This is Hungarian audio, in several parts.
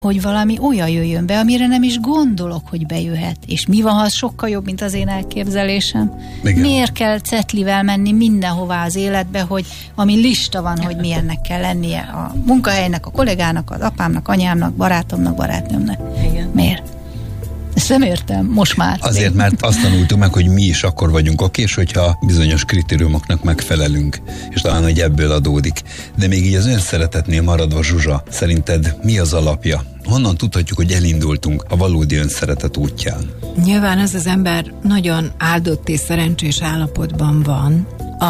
hogy valami olyan jöjjön be, amire nem is gondolok, hogy bejöhet. És mi van, ha az sokkal jobb, mint az én elképzelésem? Igen. Miért kell cetlivel menni mindenhová az életbe, hogy ami lista van, hogy milyennek kell lennie a munkahelynek, a kollégának, az apámnak, anyámnak, barátomnak, barátnőmnek? Igen. Miért? Ezt nem értem, most már. Azért, mert azt tanultuk meg, hogy mi is akkor vagyunk okés, hogyha bizonyos kritériumoknak megfelelünk, és talán, hogy ebből adódik. De még így az önszeretetnél maradva, Zsuzsa, szerinted mi az alapja? Honnan tudhatjuk, hogy elindultunk a valódi önszeretet útján? Nyilván az ember nagyon áldott és szerencsés állapotban van,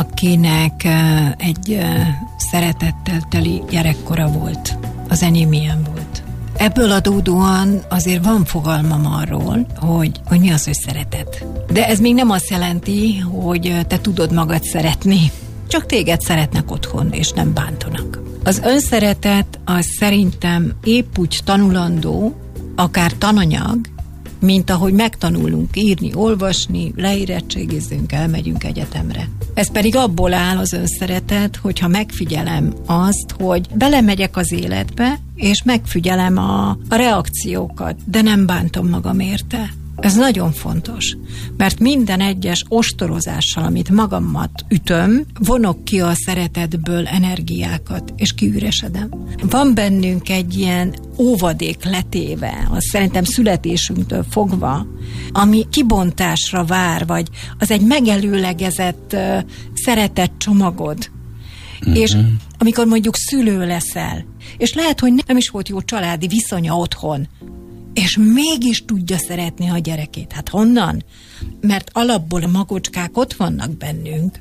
akinek egy szeretettel teli gyerekkora volt. Az enyém ilyen volt. Ebből adódóan azért van fogalmam arról, hogy mi az, hogy szeretet. De ez még nem azt jelenti, hogy te tudod magad szeretni. Csak téged szeretnek otthon, és nem bántanak. Az önszeretet az szerintem épp úgy tanulandó, akár tananyag, mint ahogy megtanulunk írni, olvasni, leérettségizünk, elmegyünk egyetemre. Ez pedig abból áll az önszeretet, hogyha megfigyelem azt, hogy belemegyek az életbe, és megfigyelem a reakciókat, de nem bántom magam érte. Ez nagyon fontos, mert minden egyes ostorozással, amit magammat ütöm, vonok ki a szeretetből energiákat, és kiüresedem. Van bennünk egy ilyen óvadék letéve, az szerintem születésünktől fogva, ami kibontásra vár, vagy az egy megelőlegezett szeretett csomagod. És amikor mondjuk szülő leszel, és lehet, hogy nem is volt jó családi viszonya otthon, és mégis tudja szeretni a gyerekét. Hát honnan? Mert alapból a magocskák ott vannak bennünk.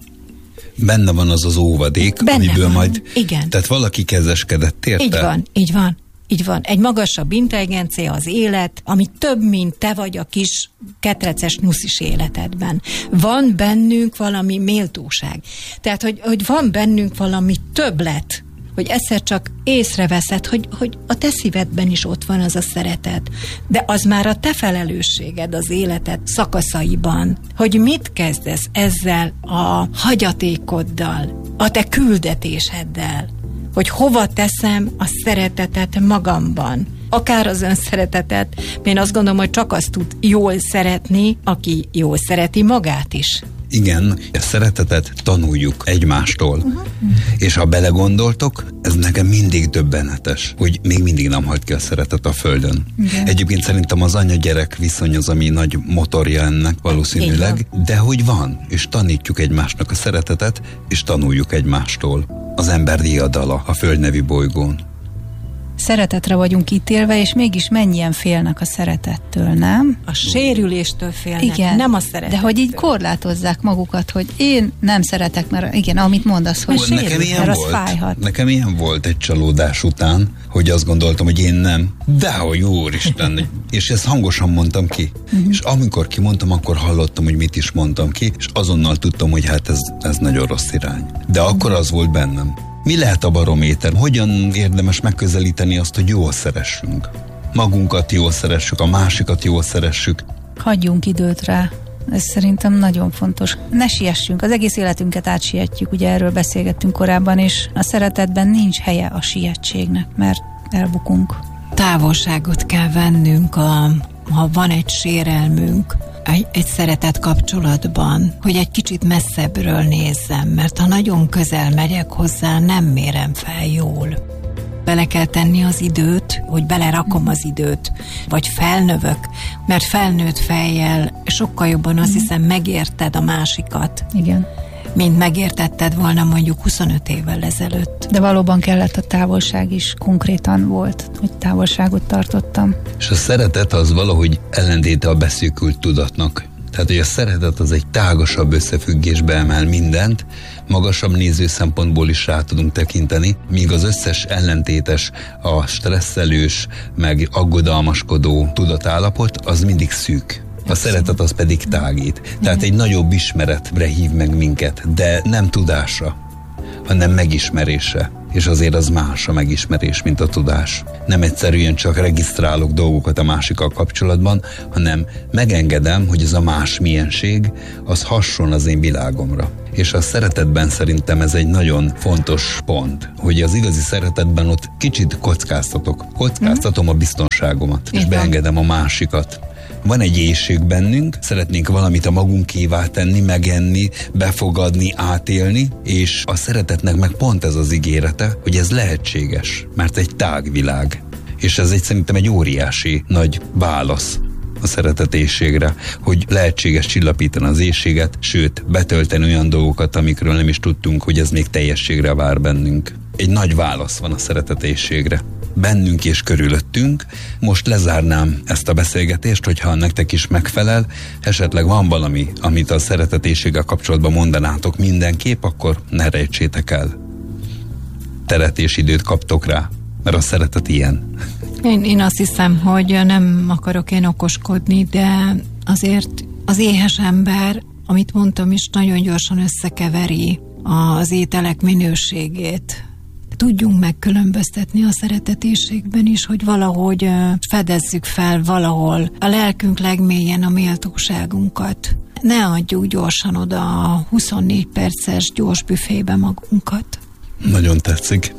Benne van az óvadék, benne amiből van. majd... Igen. Tehát valaki kezeskedett, érte? Így van. Egy magasabb intelligencia az élet, ami több, mint te vagy a kis ketreces nyuszis életedben. Van bennünk valami méltóság. Tehát, hogy van bennünk valami többlet, hogy egyszer csak észreveszed, hogy a te szívedben is ott van az a szeretet. De az már a te felelősséged az életed szakaszaiban, hogy mit kezdesz ezzel a hagyatékoddal, a te küldetéseddel, hogy hova teszem a szeretetet magamban. Akár az önszeretetet, én azt gondolom, hogy csak azt tud jól szeretni, aki jól szereti magát is. Igen, a szeretetet tanuljuk egymástól. És ha belegondoltok, ez nekem mindig döbbenetes, hogy még mindig nem hagy ki a szeretet a Földön. Igen. Egyébként szerintem az anya-gyerek viszony az, ami nagy motorja ennek valószínűleg, de hogy van, és tanítjuk egymásnak a szeretetet, és tanuljuk egymástól. Az ember diadala a Föld nevű bolygón. Szeretetre vagyunk ítélve, és mégis mennyien félnek a szeretettől, nem? A sérüléstől félnek, igen, nem a szeretettől. De hogy így korlátozzák magukat, hogy én nem szeretek, mert igen, amit mondasz, hogy nekem az fájhat. Nekem ilyen volt egy csalódás után, hogy azt gondoltam, hogy én nem. Dehogy, úristen! És ezt hangosan mondtam ki. És amikor kimondtam, akkor hallottam, hogy mit is mondtam ki, és azonnal tudtam, hogy hát ez nagyon rossz irány. De akkor az volt bennem. Mi lehet a barométer? Hogyan érdemes megközelíteni azt, hogy jól szeressünk? Magunkat jól szeressük, a másikat jól szeressük. Hagyjunk időt rá. Ez szerintem nagyon fontos. Ne siessünk, az egész életünket átsietjük, ugye erről beszélgettünk korábban, és a szeretetben nincs helye a sietségnek, mert elbukunk. Távolságot kell vennünk, ha van egy sérelmünk, egy szeretet kapcsolatban, hogy egy kicsit messzebbről nézzem, mert ha nagyon közel megyek hozzá, nem mérem fel jól. Bele kell tenni az időt, hogy belerakom az időt, vagy felnövök, mert felnőtt fejjel sokkal jobban azt hiszem megérted a másikat. Igen. Mint megértetted volna mondjuk 25 évvel ezelőtt. De valóban kellett a távolság is, konkrétan volt, hogy távolságot tartottam. És a szeretet az valahogy ellentéte a beszűkült tudatnak. Tehát, hogy a szeretet az egy tágasabb összefüggésbe emel mindent, magasabb nézőszempontból is rá tudunk tekinteni, míg az összes ellentétes, a stresszelős, meg aggodalmaskodó tudatállapot, az mindig szűk. A szeretet az pedig tágít. Tehát egy nagyobb ismeretre hív meg minket, de nem tudásra, hanem megismerésre. és azért az más a megismerés, mint a tudás. Nem egyszerűen csak regisztrálok dolgokat a másikkal kapcsolatban, hanem megengedem, hogy ez a más milyenség, az hasson az én világomra. És a szeretetben szerintem ez egy nagyon fontos pont, hogy az igazi szeretetben ott kicsit kockáztatom a biztonságomat, és beengedem a másikat. Van egy éhség bennünk, szeretnénk valamit a magunkévá tenni, megenni, befogadni, átélni, és a szeretetnek meg pont ez az ígérete, hogy ez lehetséges, mert egy tágvilág. És ez szerintem egy óriási nagy válasz a szeretet éhségre, hogy lehetséges csillapítani az éhséget, sőt, betölteni olyan dolgokat, amikről nem is tudtunk, hogy ez még teljességre vár bennünk. Egy nagy válasz van a szeretet éhségre. Bennünk és körülöttünk. Most lezárnám ezt a beszélgetést, hogyha nektek is megfelel, esetleg van valami, amit a szeretetésséggel kapcsolatban mondanátok mindenképp, akkor ne rejtsétek el. Teret és időt kaptok rá, mert a szeretet ilyen. Én azt hiszem, hogy nem akarok én okoskodni, de azért az éhes ember, amit mondtam is, nagyon gyorsan összekeveri az ételek minőségét. Tudjunk megkülönböztetni a szeretetésségben is, hogy valahogy fedezzük fel valahol a lelkünk legmélyen a méltóságunkat. Ne adjuk gyorsan oda a 24 perces gyors büfébe magunkat. Nagyon tetszik.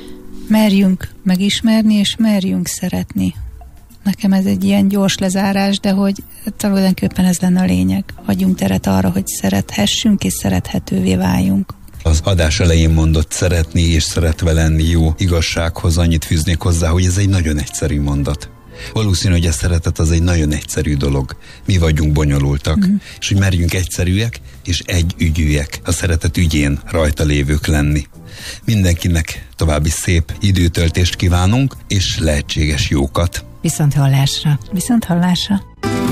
Merjünk megismerni, és merjünk szeretni. Nekem ez egy ilyen gyors lezárás, de hogy tulajdonképpen ez lenne a lényeg. Hagyjunk teret arra, hogy szerethessünk, és szerethetővé váljunk. Az adás elején mondott szeretni és szeretve lenni jó igazsághoz annyit fűznék hozzá, hogy ez egy nagyon egyszerű mondat. Valószínű, hogy a szeretet az egy nagyon egyszerű dolog. Mi vagyunk bonyolultak, és hogy merjünk egyszerűek és együgyűek, a szeretet ügyén rajta lévők lenni. Mindenkinek további szép időtöltést kívánunk, és lehetséges jókat. Viszont hallásra! Viszont hallásra!